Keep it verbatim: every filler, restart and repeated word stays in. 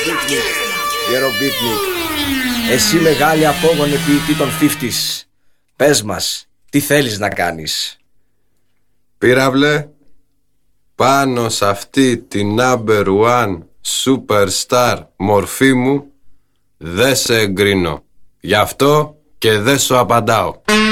Γεροπίτνικ, εσύ μεγάλη απόγονε ποιητή των φίφτις, πες μας, τι θέλεις να κάνεις? Πύραυλε, πάνω σε αυτή την number one superstar μορφή μου δεν σε εγκρίνω. Γι' αυτό και δεν σου απαντάω.